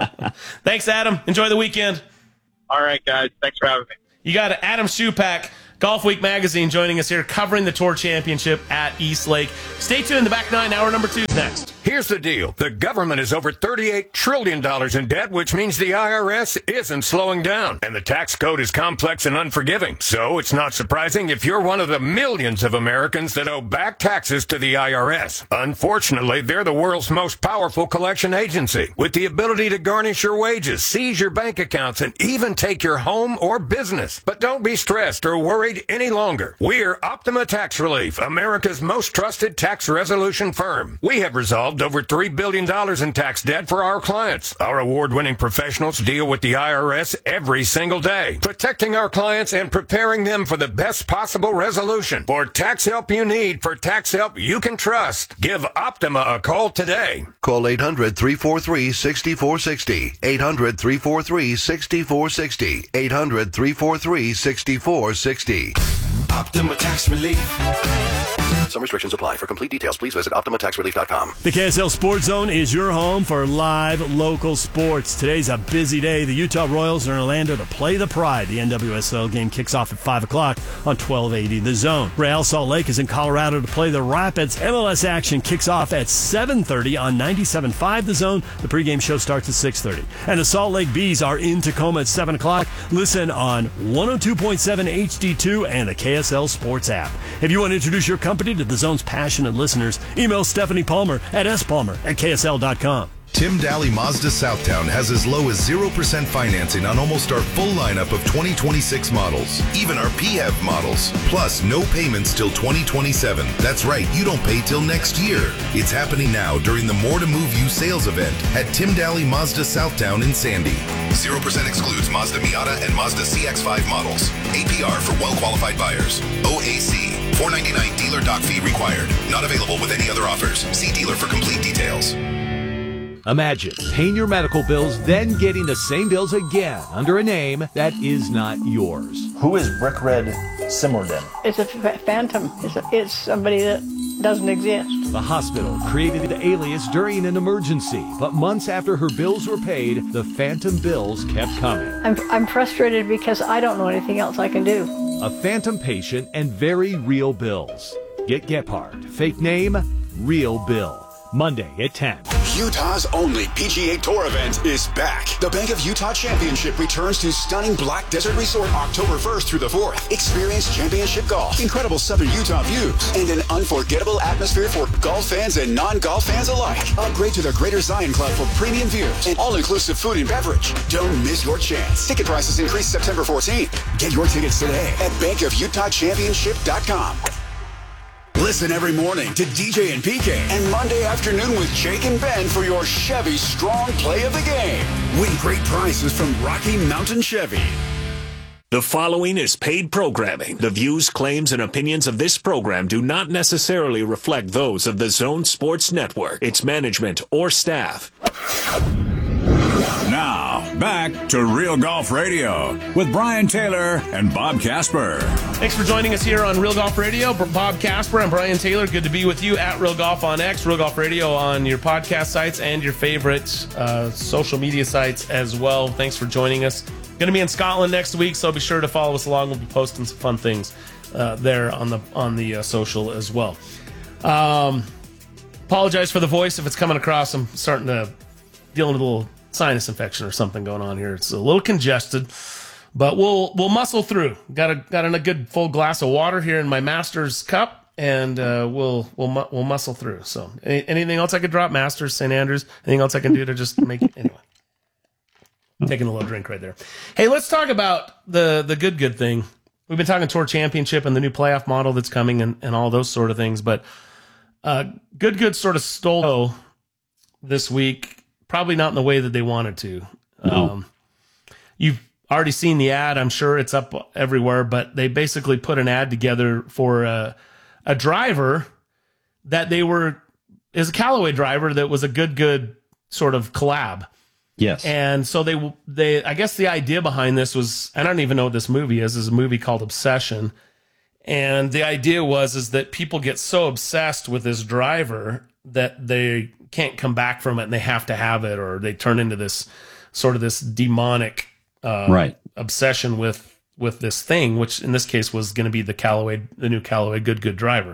Thanks, Adam. Enjoy the weekend. All right, guys. Thanks for having me. You got Adam Schupak Golf Week Magazine joining us here, covering the Tour Championship at East Lake. Stay tuned. The Back Nine, hour number two is next. Here's the deal. The government is over thirty-eight trillion dollars in debt, which means the I R S isn't slowing down. And the tax code is complex and unforgiving. So it's not surprising if you're one of the millions of Americans that owe back taxes to the I R S. Unfortunately, they're the world's most powerful collection agency, with the ability to garnish your wages, seize your bank accounts, and even take your home or business. But don't be stressed or worried any longer. We're Optima Tax Relief, America's most trusted tax resolution firm. We have resolved over three billion dollars in tax debt for our clients. Our award-winning professionals deal with the I R S every single day, protecting our clients and preparing them for the best possible resolution. For tax help you need, for tax help you can trust, give Optima a call today. Call eight hundred, three four three, six four six zero. eight hundred, three four three, six four six zero. eight hundred, three four three, six four six zero. Optima Tax Relief. Some restrictions apply. For complete details, please visit optima tax relief dot com. The K S L Sports Zone is your home for live local sports. Today's a busy day. The Utah Royals are in Orlando to play the Pride. The N W S L game kicks off at five o'clock on twelve eighty The Zone. Real Salt Lake is in Colorado to play the Rapids. M L S action kicks off at seven thirty on ninety-seven point five The Zone. The pregame show starts at six thirty. And the Salt Lake Bees are in Tacoma at seven o'clock. Listen on one oh two point seven H D two and the K S L Sports app. If you want to introduce your company to the Zone's passionate listeners, email Stephanie Palmer at s palmer at k s l dot com. Tim Daly Mazda Southtown has as low as zero percent financing on almost our full lineup of twenty twenty-six models, even our P H E V models, plus no payments till twenty twenty-seven. That's right, you don't pay till next year. It's happening now during the More to Move You sales event at Tim Daly Mazda Southtown in Sandy. zero percent excludes Mazda Miata and Mazda C X five models. A P R for well-qualified buyers. O A C, four ninety-nine dealer doc fee required. Not available with any other offers. See dealer for complete details. Imagine paying your medical bills, then getting the same bills again under a name that is not yours. Who is Brick Red Simmerden? It's a f- phantom. It's, a, it's somebody that doesn't exist. The hospital created the alias during an emergency, but months after her bills were paid, the phantom bills kept coming. I'm, I'm frustrated because I don't know anything else I can do. A phantom patient and very real bills. Get Gephardt. Fake name, Real Bill. Monday at ten. Utah's only P G A Tour event is back. The Bank of Utah Championship returns to stunning Black Desert Resort October first through the fourth. Experience championship golf, incredible southern Utah views, and an unforgettable atmosphere for golf fans and non-golf fans alike. Upgrade to the Greater Zion Club for premium views and all-inclusive food and beverage. Don't miss your chance. Ticket prices increase September fourteenth. Get your tickets today at bank of utah championship dot com. Listen every morning to D J and P K and Monday afternoon with Jake and Ben for your Chevy Strong Play of the Game. Win great prizes from Rocky Mountain Chevy. The following is paid programming. The views, claims, and opinions of this program do not necessarily reflect those of the Zone Sports Network, its management, or staff. Now, back to Real Golf Radio with Brian Taylor and Bob Casper. Thanks for joining us here on Real Golf Radio. Bob Casper and Brian Taylor, good to be with you at Real Golf on X, Real Golf Radio on your podcast sites and your favorite uh, social media sites as well. Thanks for joining us. Going to be in Scotland next week, so be sure to follow us along. We'll be posting some fun things uh, there on the on the uh, social as well. Um, apologize for the voice if it's coming across. I'm starting to dealing with a little sinus infection or something going on here. It's a little congested, but we'll we'll muscle through. Got a got in a good full glass of water here in my Masters cup, and uh, we'll we'll we'll muscle through. So, any, anything else I could drop? Masters, Saint Andrews. Anything else I can do to just make it anyway? Taking a little drink right there. Hey, let's talk about the the good good thing. We've been talking Tour Championship and the new playoff model that's coming and, and all those sort of things, but uh, good good sort of stole this week. Probably not in the way that they wanted to. No. Um, you've already seen the ad. I'm sure it's up everywhere, but they basically put an ad together for a, a driver that they were, is a Callaway driver that was a good, good sort of collab. Yes. And so they, they, I guess the idea behind this was, I don't even know what this movie is. It's a movie called Obsession. And the idea was, is that people get so obsessed with this driver that they can't come back from it and they have to have it, or they turn into this sort of this demonic uh, right. obsession with with this thing, which in this case was going to be the Callaway, the new Callaway Good Good driver.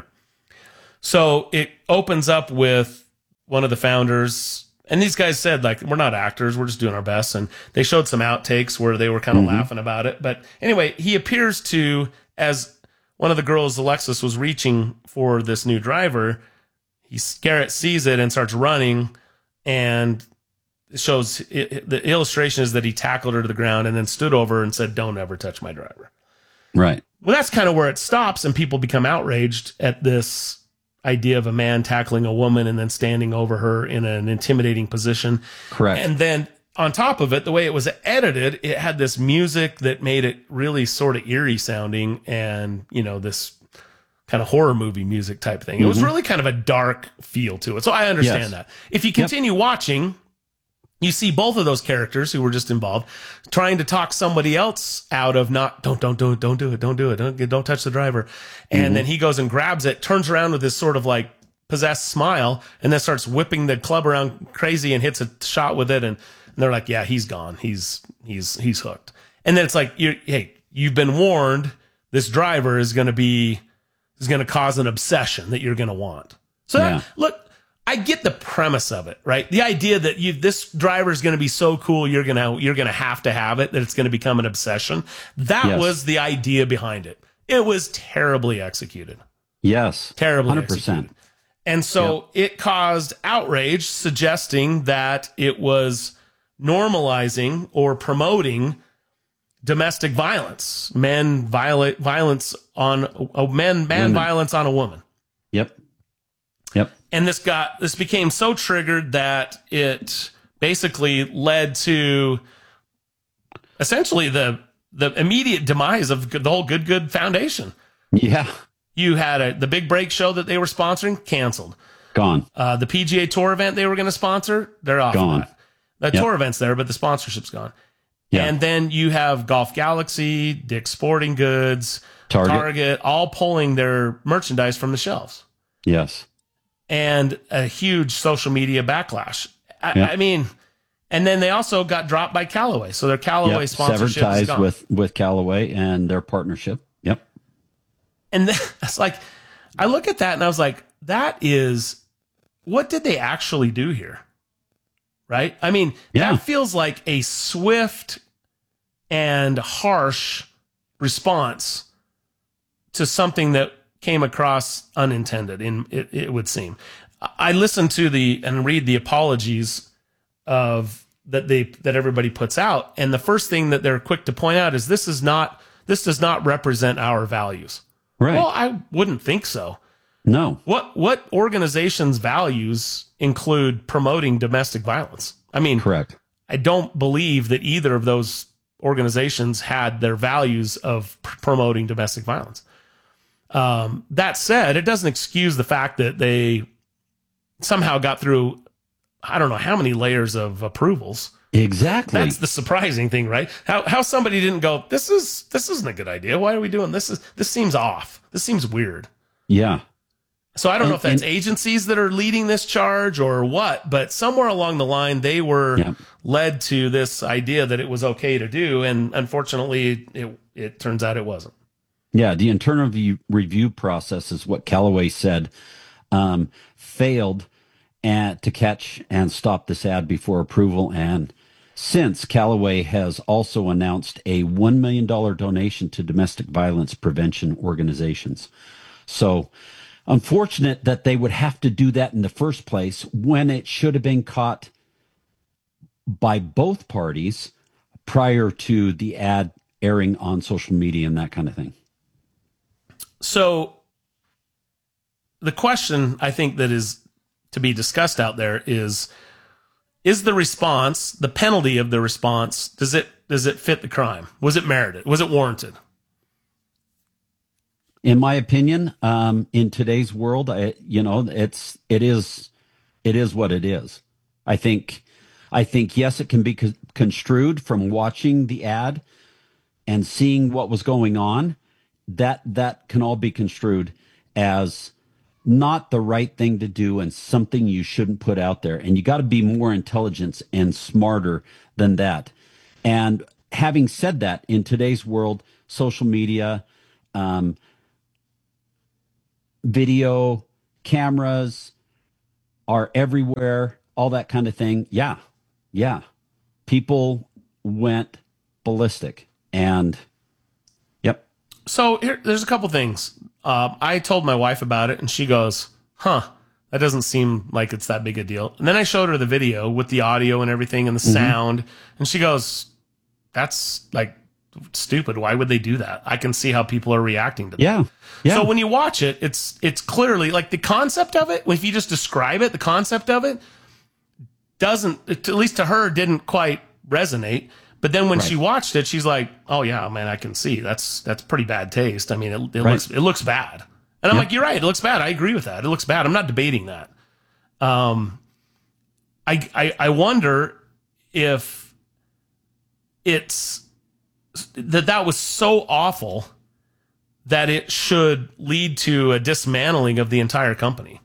So it opens up with one of the founders, and these guys said, like, we're not actors, we're just doing our best. And they showed some outtakes where they were kind of mm-hmm. laughing about it. But anyway, he appears to, as one of the girls, Alexis, was reaching for this new driver, he Garrett sees it and starts running, and it shows it, the illustration is that he tackled her to the ground and then stood over and said, "Don't ever touch my driver." Right. Well, that's kind of where it stops, and people become outraged at this idea of a man tackling a woman and then standing over her in an intimidating position. Correct. And then on top of it, the way it was edited, it had this music that made it really sort of eerie sounding, and, you know, this kind of horror movie music type thing. Mm-hmm. It was really kind of a dark feel to it. So I understand yes. that. If you continue yep. watching, you see both of those characters who were just involved trying to talk somebody else out of not, don't, don't do it, don't do it, don't do it, don't, don't touch the driver. And mm-hmm. then he goes and grabs it, turns around with this sort of like possessed smile, and then starts whipping the club around crazy and hits a shot with it. And, and they're like, yeah, he's gone. He's, he's, he's hooked. And then it's like, you're, hey, you've been warned. This driver is going to be, is going to cause an obsession that you're going to want. So yeah. that, look, I get the premise of it, right? The idea that you, this driver is going to be so cool, you're going to, you're going to have to have it, that it's going to become an obsession. That yes. was the idea behind it. It was terribly executed. Yes. Terribly one hundred percent. Executed. And so yep. it caused outrage, suggesting that it was normalizing or promoting domestic violence, men violate violence on a men, man Women. violence on a woman. Yep. Yep. And this got, this became so triggered that it basically led to essentially the, the immediate demise of the whole Good Good Foundation. Yeah. You had a, the big break show that they were sponsoring, canceled. Gone. Uh, the P G A Tour event they were going to sponsor, they're off gone. Of that. The yep. tour event's there, but the sponsorship's gone. Yeah. And then you have Golf Galaxy, Dick's Sporting Goods, Target. Target, all pulling their merchandise from the shelves. Yes. And a huge social media backlash. I, yep. I mean, and then they also got dropped by Callaway. So their Callaway yep. sponsorship severed ties is gone. with with Callaway and their partnership. Yep. And then it's like, I look at that and I was like, that is, what did they actually do here? Right? I mean, yeah. that feels like a swift and harsh response to something that came across unintended, in it, it would seem. I listen to the and read the apologies of that they that everybody puts out, and the first thing that they're quick to point out is this is not this does not represent our values. Right. Well, I wouldn't think so. No. What what organizations' values include promoting domestic violence? I mean, correct. I don't believe that either of those organizations had their values of pr- promoting domestic violence. Um, that said, it doesn't excuse the fact that they somehow got through, I don't know how many layers of approvals. Exactly. That's the surprising thing, right? How how somebody didn't go, this is this isn't a good idea. Why are we doing this? Is this seems off. This seems weird. Yeah. So I don't and, know if that's and, agencies that are leading this charge or what, but somewhere along the line they were yeah. led to this idea that it was okay to do, and unfortunately it it turns out it wasn't. Yeah, the internal review, review process is what Callaway said um, failed at, to catch and stop this ad before approval. And since Callaway has also announced a one million dollars donation to domestic violence prevention organizations. So unfortunate that they would have to do that in the first place when it should have been caught by both parties prior to the ad airing on social media and that kind of thing. So the question I think that is to be discussed out there is, is the response, the penalty of the response, does it does it fit the crime? Was it merited? Was it warranted? In my opinion, um, in today's world, I, you know, it's it is it is what it is. I think I think yes, it can be co- construed from watching the ad and seeing what was going on. That that can all be construed as not the right thing to do and something you shouldn't put out there. And you got to be more intelligent and smarter than that. And having said that, in today's world, social media, um, video cameras are everywhere, all that kind of thing. Yeah. Yeah. People went ballistic and yep. So here, there's a couple things. Uh, I told my wife about it and she goes, huh, that doesn't seem like it's that big a deal. And then I showed her the video with the audio and everything and the mm-hmm. sound. And she goes, that's like stupid. Why would they do that? I can see how people are reacting to that. Yeah. Yeah. So when you watch it, it's it's clearly like the concept of it, if you just describe it, the concept of it doesn't, at least to her, didn't quite resonate. But then when right. she watched it, she's like, oh yeah, man, I can see that's that's pretty bad taste. I mean, it, it right. looks it looks bad. And I'm yep. like, you're right, it looks bad. I agree with that. It looks bad. I'm not debating that. Um I I, I wonder if it's that that was so awful that it should lead to a dismantling of the entire company,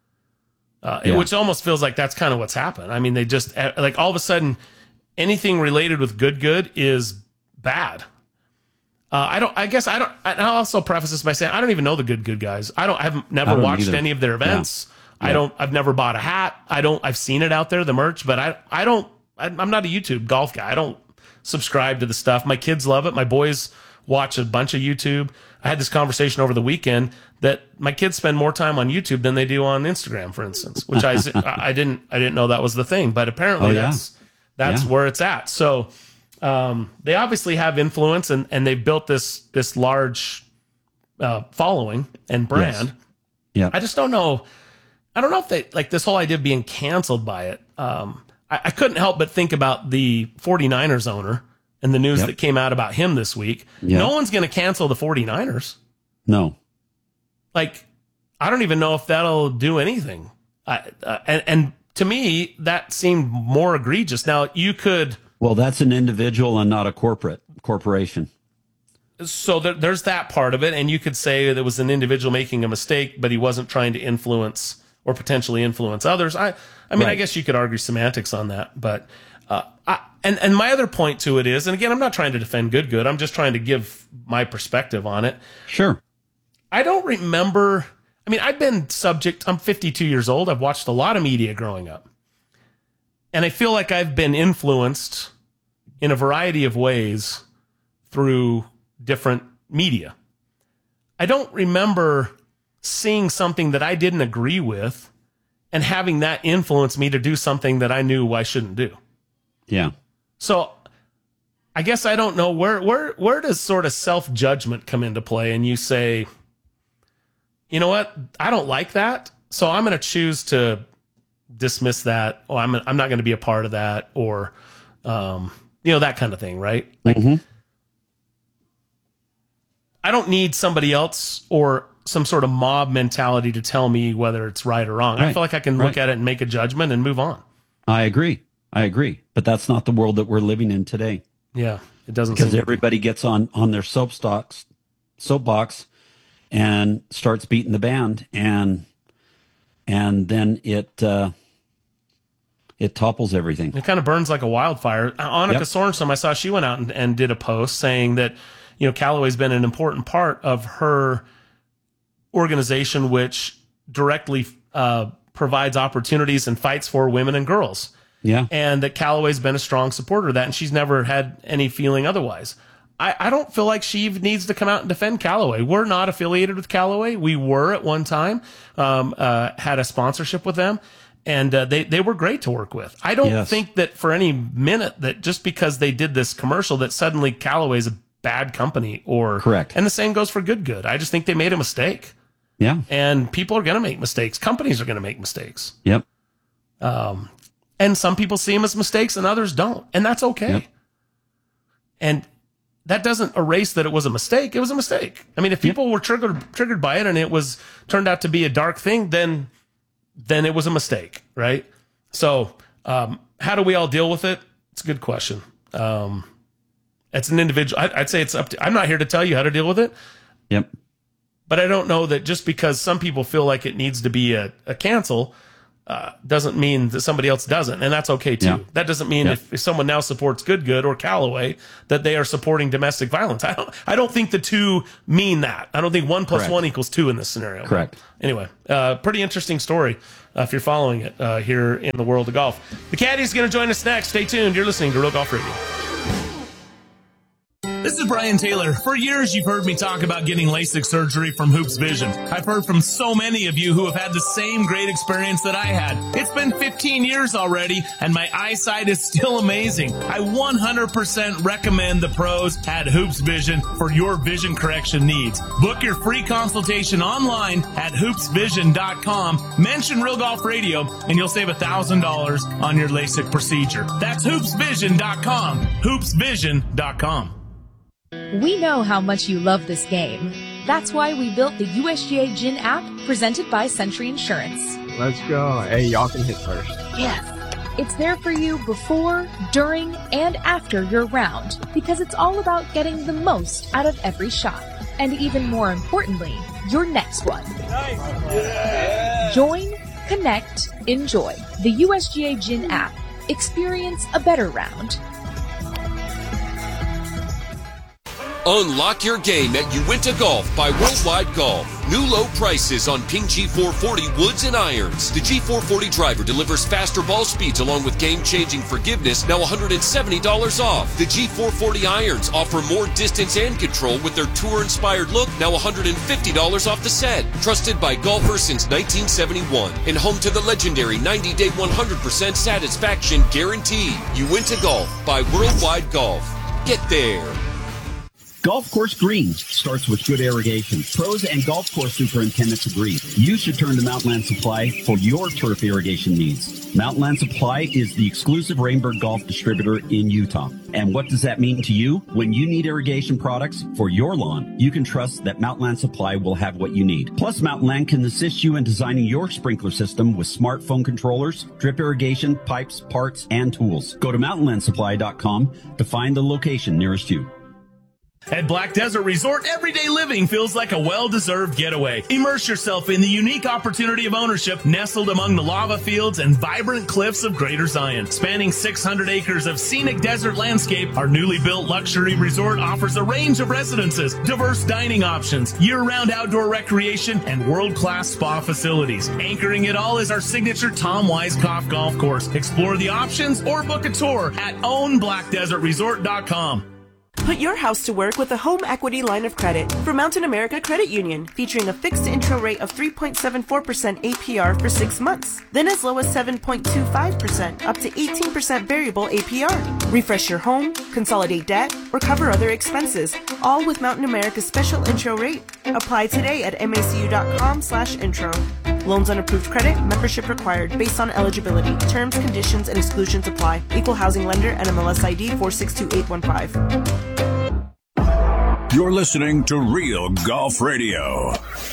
uh, yeah. which almost feels like that's kind of what's happened. I mean, they just like all of a sudden anything related with Good Good is bad. Uh, I don't. I guess I don't. I'll also preface this by saying I don't even know the Good Good guys. I don't. I've never don't watched either. any of their events. Yeah. I don't. I've never bought a hat. I don't. I've seen it out there, the merch, but I. I don't. I'm not a YouTube golf guy. I don't subscribe to the stuff. My kids love it. My boys watch a bunch of YouTube. I had this conversation over the weekend that my kids spend more time on YouTube than they do on Instagram, for instance, which I, I didn't, I didn't know that was the thing, but apparently oh, yeah. that's, that's yeah. where it's at. So, um, they obviously have influence and, and they've built this, this large, uh, following and brand. Yes. Yeah. I just don't know. I don't know if they like this whole idea of being canceled by it. Um, I, I couldn't help but think about the 49ers owner and the news yep. that came out about him this week. Yep. No one's going to cancel the 49ers. No. Like, I don't even know if that'll do anything. I, uh, and, and to me, that seemed more egregious. Now, you could... Well, that's an individual and not a corporate corporation. So there, there's that part of it. And you could say there was an individual making a mistake, but he wasn't trying to influence or potentially influence others. I, I mean, right. I guess you could argue semantics on that, but... Uh, I, and, and my other point to it is, and again, I'm not trying to defend Good Good. I'm just trying to give my perspective on it. Sure. I don't remember. I mean, I've been subject. I'm fifty-two years old. I've watched a lot of media growing up. And I feel like I've been influenced in a variety of ways through different media. I don't remember seeing something that I didn't agree with and having that influence me to do something that I knew I shouldn't do. Yeah. So I guess I don't know where, where, where does sort of self-judgment come into play? And you say, you know what? I don't like that. So I'm going to choose to dismiss that. Or I'm, I'm not going to be a part of that or, um, you know, that kind of thing. Right. Like, mm-hmm. I don't need somebody else or some sort of mob mentality to tell me whether it's right or wrong. Right. I feel like I can look right. at it and make a judgment and move on. I agree. I agree, but that's not the world that we're living in today. Yeah, it doesn't because everybody gets on on their soapbox, soapbox, and starts beating the band, and and then it uh, it topples everything. It kind of burns like a wildfire. Annika yep. Sorensen, I saw she went out and, and did a post saying that you know Callaway's been an important part of her organization, which directly uh, provides opportunities and fights for women and girls. Yeah. And that Callaway's been a strong supporter of that, and she's never had any feeling otherwise. I, I don't feel like she even needs to come out and defend Callaway. We're not affiliated with Callaway. We were at one time, um, uh, had a sponsorship with them, and uh, they, they were great to work with. I don't yes. think that for any minute that just because they did this commercial that suddenly Callaway's a bad company or... Correct. And the same goes for Good Good. I just think they made a mistake. Yeah. And people are going to make mistakes. Companies are going to make mistakes. Yep. Um, and some people see them as mistakes and others don't. And that's okay. Yep. And that doesn't erase that it was a mistake. It was a mistake. I mean, if people yep. were triggered triggered by it and it was turned out to be a dark thing, then then it was a mistake, right? So um, how do we all deal with it? It's a good question. Um, it's an individual. I, I'd say it's up to, I'm not here to tell you how to deal with it. Yep. But I don't know that just because some people feel like it needs to be a, a cancel, uh, doesn't mean that somebody else doesn't, and that's okay too. Yeah. That doesn't mean Yeah. if, if someone now supports Good Good or Callaway that they are supporting domestic violence. I don't. I don't think the two mean that. I don't think one plus Correct. one equals two in this scenario. Correct. Anyway, uh, pretty interesting story uh, if you're following it uh, here in the world of golf. The Caddy's going to join us next. Stay tuned. You're listening to Real Golf Radio. This is Brian Taylor. For years, you've heard me talk about getting LASIK surgery from Hoops Vision. I've heard from so many of you who have had the same great experience that I had. It's been fifteen years already, and my eyesight is still amazing. I one hundred percent recommend the pros at Hoops Vision for your vision correction needs. Book your free consultation online at hoops vision dot com. Mention Real Golf Radio, and you'll save one thousand dollars on your LASIK procedure. That's hoops vision dot com. hoops vision dot com. We know how much you love this game. That's why we built the U S G A Gin app presented by Century Insurance. Let's go. Hey, y'all can hit first. Yes. It's there for you before, during, and after your round because it's all about getting the most out of every shot. And even more importantly, your next one. Nice. Yeah. Join, connect, enjoy. The U S G A Gin app. Experience a better round. Unlock your game at Uinta Golf by Worldwide Golf. New low prices on Ping G four forty woods and irons. The G four forty driver delivers faster ball speeds along with game-changing forgiveness, now one hundred seventy dollars off. The G four forty irons offer more distance and control with their tour-inspired look, now one hundred fifty dollars off the set. Trusted by golfers since nineteen seventy-one and home to the legendary ninety-day one hundred percent satisfaction guarantee. Uinta Golf by Worldwide Golf. Get there. Golf course green starts with good irrigation. Pros and golf course superintendents agree. You should turn to Mountainland Supply for your turf irrigation needs. Mountainland Supply is the exclusive Rainbird Golf distributor in Utah. And what does that mean to you? When you need irrigation products for your lawn, you can trust that Mountainland Supply will have what you need. Plus, Mountainland can assist you in designing your sprinkler system with smartphone controllers, drip irrigation, pipes, parts, and tools. Go to mountainland supply dot com to find the location nearest you. At Black Desert Resort, everyday living feels like a well-deserved getaway. Immerse yourself in the unique opportunity of ownership nestled among the lava fields and vibrant cliffs of Greater Zion. Spanning six hundred acres of scenic desert landscape, our newly built luxury resort offers a range of residences, diverse dining options, year-round outdoor recreation, and world-class spa facilities. Anchoring it all is our signature Tom Weiskopf golf course. Explore the options or book a tour at own black desert resort dot com. Put your house to work with a home equity line of credit from Mountain America Credit Union, featuring a fixed intro rate of three point seven four percent A P R for six months, then as low as seven point two five percent up to eighteen percent variable A P R. Refresh your home, consolidate debt, or cover other expenses, all with Mountain America's special intro rate. Apply today at macu dot com slash intro. Loans on approved credit, membership required, based on eligibility. Terms, conditions, and exclusions apply. Equal housing lender, N M L S I D four six two eight one five. You're listening to Real Golf Radio.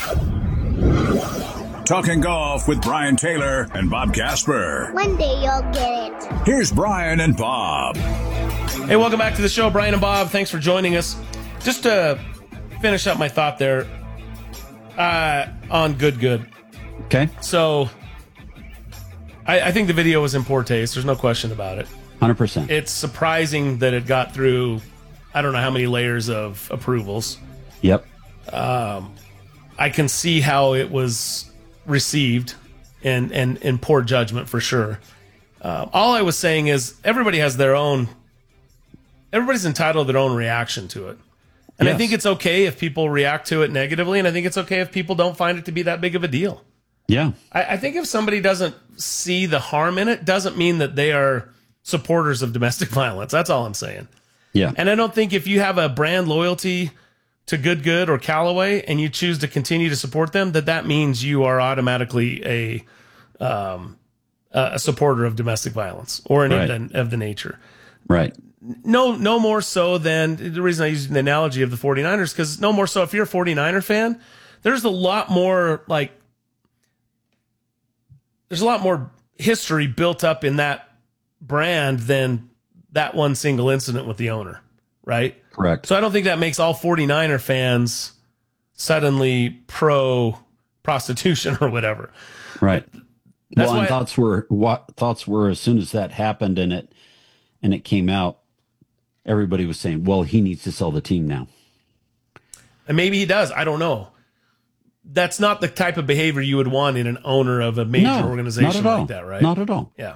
Talking golf with Brian Taylor and Bob Casper. One day you'll get it. Here's Brian and Bob. Hey, welcome back to the show, Brian and Bob. Thanks for joining us. Just to finish up my thought there uh, on Good Good. Okay. So, I, I think the video was in poor taste. There's no question about it. one hundred percent. It's surprising that it got through, I don't know how many layers of approvals. Yep. Um, I can see how it was received and, and, and poor judgment for sure. Uh, all I was saying is everybody has their own, everybody's entitled to their own reaction to it. And yes. I think it's okay if people react to it negatively, and I think it's okay if people don't find it to be that big of a deal. Yeah. I, I think if somebody doesn't see the harm in it, doesn't mean that they are supporters of domestic violence. That's all I'm saying. Yeah. And I don't think if you have a brand loyalty to Good Good or Callaway and you choose to continue to support them, that that means you are automatically a um, a supporter of domestic violence or any right. of, the, of the nature. Right. No, no more so than the reason I use the analogy of the 49ers, because no more so if you're a 49er fan, there's a lot more like there's a lot more history built up in that brand than that one single incident with the owner, right? Correct. So I don't think that makes all 49er fans suddenly pro prostitution or whatever. Right. That's well, and why thoughts were what thoughts were as soon as that happened and it and it came out, everybody was saying, "Well, he needs to sell the team now." And maybe he does. I don't know. That's not the type of behavior you would want in an owner of a major no, organization not at all. like that, right? Not at all. Yeah.